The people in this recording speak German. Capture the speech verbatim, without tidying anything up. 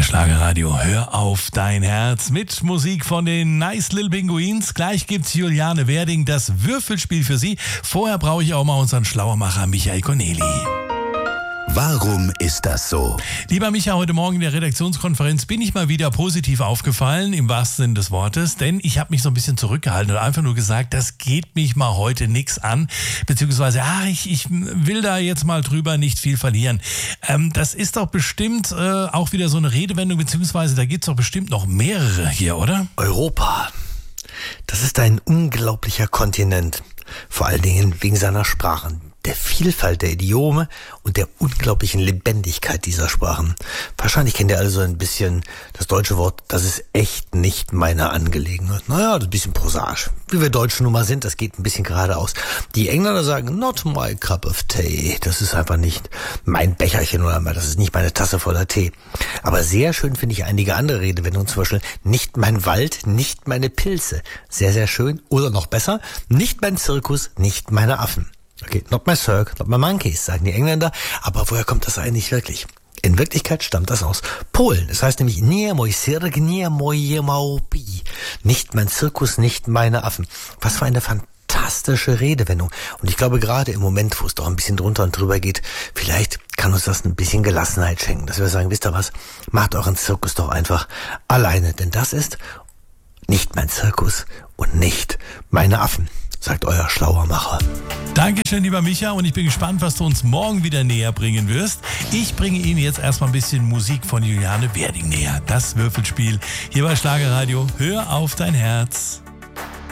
Schlagerradio, hör auf dein Herz mit Musik von den Nice Little Pinguins. Gleich gibt's Juliane Werding, das Würfelspiel für Sie. Vorher brauche ich auch mal unseren Schlauermacher Michael Corneli. Warum ist das so? Lieber Micha, heute Morgen in der Redaktionskonferenz bin ich mal wieder positiv aufgefallen, im wahrsten Sinne des Wortes, denn ich habe mich so ein bisschen zurückgehalten und einfach nur gesagt, das geht mich mal heute nix an, beziehungsweise, ah, ich, ich will da jetzt mal drüber nicht viel verlieren. Ähm, das ist doch bestimmt äh, auch wieder so eine Redewendung, beziehungsweise da gibt's doch bestimmt noch mehrere hier, oder? Europa, das ist ein unglaublicher Kontinent, vor allen Dingen wegen seiner Sprachen, der Vielfalt der Idiome und der unglaublichen Lebendigkeit dieser Sprachen. Wahrscheinlich kennt ihr alle so ein bisschen das deutsche Wort, das ist echt nicht meine Angelegenheit. Naja, das ist ein bisschen prosaisch. Wie wir Deutschen nun mal sind, das geht ein bisschen geradeaus. Die Engländer sagen, not my cup of tea. Das ist einfach nicht mein Becherchen oder mal, das ist nicht meine Tasse voller Tee. Aber sehr schön finde ich einige andere Redewendungen, zum Beispiel nicht mein Wald, nicht meine Pilze. Sehr, sehr schön. Oder noch besser, nicht mein Zirkus, nicht meine Affen. Okay, not my circ, not my monkeys, sagen die Engländer. Aber woher kommt das eigentlich wirklich? In Wirklichkeit stammt das aus Polen. Es heißt nämlich nie mój cyrk, nie moje małpy. Nicht mein Zirkus, nicht meine Affen. Was für eine fantastische Redewendung. Und ich glaube, gerade im Moment, wo es doch ein bisschen drunter und drüber geht, vielleicht kann uns das ein bisschen Gelassenheit schenken. Dass wir sagen, wisst ihr was, macht euren Zirkus doch einfach alleine. Denn das ist nicht mein Zirkus und nicht meine Affen, sagt euer Schlauermacher. Dankeschön, lieber Micha, und ich bin gespannt, was du uns morgen wieder näher bringen wirst. Ich bringe Ihnen jetzt erstmal ein bisschen Musik von Juliane Werding näher. Das Würfelspiel hier bei Schlagerradio. Hör auf dein Herz.